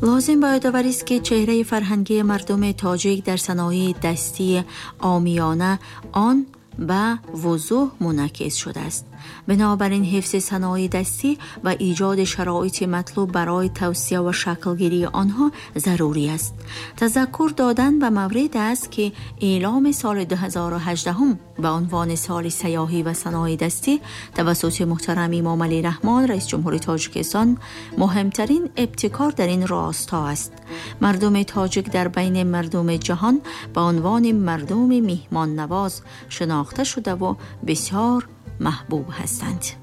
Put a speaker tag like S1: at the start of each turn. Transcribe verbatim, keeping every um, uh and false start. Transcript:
S1: لازم به یادآوری است که چهره فرهنگی مردم تاجیک در صنایع دستی عامیانه آن به وضوح منعکس شده است. بنابراین حفظ صنایع دستی و ایجاد شرایط مطلوب برای توسعه و شکلگیری آنها ضروری است. تذکر دادن به مورد است که اعلام سال دو هزار و هجده به عنوان سال سیاحی و صنایع دستی توسط محترم امام علی رحمان رئیس جمهور تاجیکستان مهمترین ابتکار در این راستا است. مردم تاجیک در بین مردم جهان به عنوان مردم میهمان نواز شناخته شده و بسیار محبوب هستند.